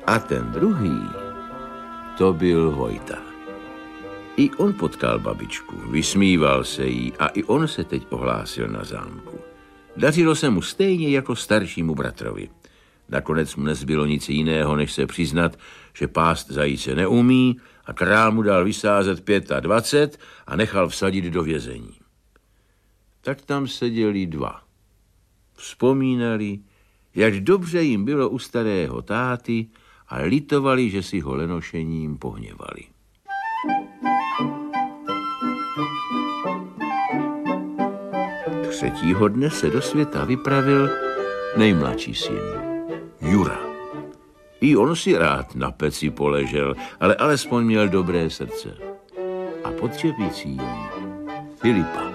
A ten druhý, to byl Vojta. I on potkal babičku, vysmíval se jí a i on se teď ohlásil na zámku. Dařilo se mu stejně jako staršímu bratrovi. Nakonec mu nezbylo nic jiného, než se přiznat, že pást zajíce neumí a král mu dal vysázet 25 a nechal vsadit do vězení. Tak tam seděli dva. Vzpomínali, jak dobře jim bylo u starého táty a litovali, že si ho lenošením pohněvali. Třetího dne se do světa vypravil nejmladší syn, Jura. I on si rád na peci poležel, ale alespoň měl dobré srdce. A pod čepicí Filipa.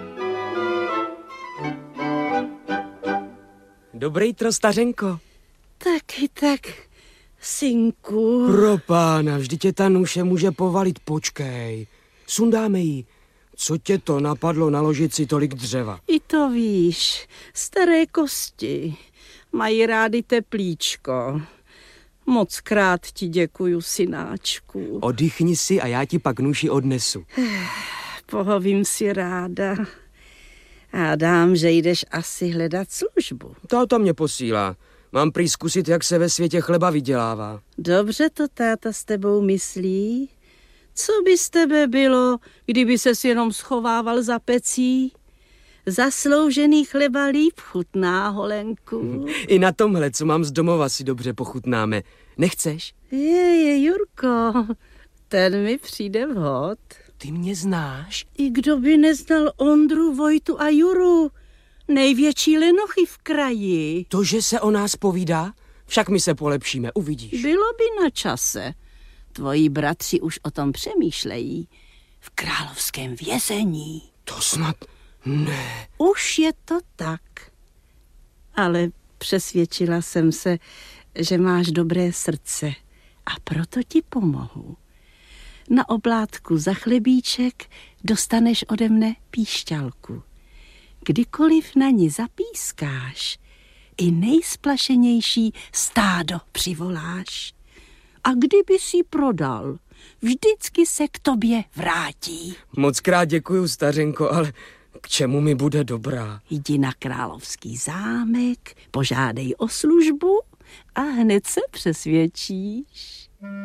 Dobrý tro, stařenko. Taky tak, synku. Pro pána, vždyť tě ta nůše může povalit, počkej. Sundáme jí. Co tě to napadlo naložit si tolik dřeva? I to víš, staré kosti mají rády teplíčko. Moc krát ti děkuju, synáčku. Oddychni si a já ti pak nůši odnesu. Pohovím si ráda. A dám, že jdeš asi hledat službu. Táta mě posílá. Mám prý zkusit, jak se ve světě chleba vydělává. Dobře to táta s tebou myslí. Co by z tebe bylo, kdyby ses jenom schovával za pecí? Zasloužený chleba líp chutná, holenku. I na tomhle, co mám z domova, si dobře pochutnáme. Nechceš? Jurko, ten mi přijde vhod. Ty mě znáš? I kdo by neznal Ondru, Vojtu a Juru, největší lenochy v kraji. To, že se o nás povídá? Však my se polepšíme, uvidíš. Bylo by na čase. Tvoji bratři už o tom přemýšlejí. V královském vězení. To snad ne. Už je to tak. Ale přesvědčila jsem se, že máš dobré srdce a proto ti pomohu. Na oblátku za chlebíček dostaneš ode mne píšťalku. Kdykoliv na ní zapískáš, i nejsplašenější stádo přivoláš. A kdyby si ji prodal, vždycky se k tobě vrátí. Mockrát děkuju, stařenko, ale k čemu mi bude dobrá? Jdi na královský zámek, požádej o službu a hned se přesvědčíš.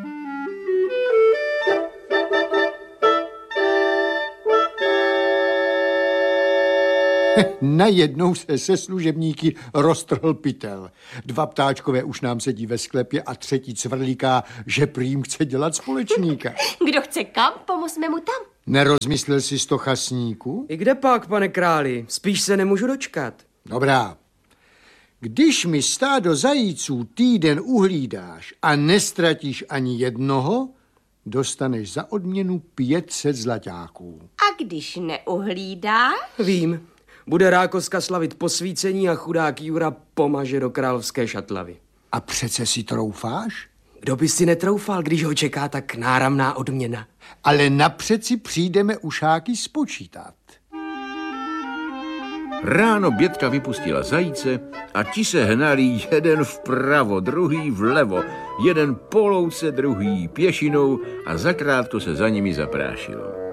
Najednou se služebníky roztrhl pytel. 2 ptáčkové už nám sedí ve sklepě a 3. cvrlíká, že prým chce dělat společníka. Kdo chce kam, pomozme mu tam. Nerozmyslel jsi 100 chasníků? I kde pak, pane králi? Spíš se nemůžu dočkat. Dobrá. Když mi stádo zajíců týden uhlídáš a nestratíš ani jednoho, dostaneš za odměnu 500 zlaťáků. A když neuhlídáš? Vím. Bude Rákoska slavit posvícení a chudák Jura pomaže do královské šatlavy. A přece si troufáš? Kdo by si netroufal, když ho čeká tak náramná odměna? Ale napřed si přijdeme ušáky spočítat. Ráno Bětka vypustila zajíce a ti se hnali jeden vpravo, druhý vlevo, jeden po louce, druhý pěšinou a zakrátko se za nimi zaprášilo.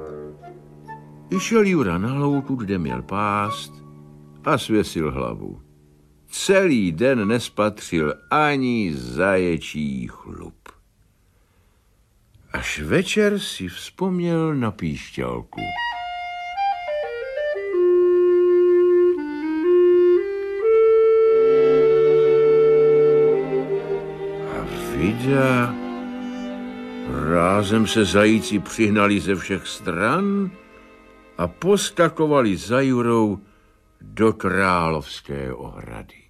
Išel Jura na louku, kde měl pást a svěsil hlavu. Celý den nespatřil ani zaječí chlup. Až večer si vzpomněl na píšťalku. A vida, rázem se zajíci přihnali ze všech stran a poskakovali za Jurou do královské ohrady.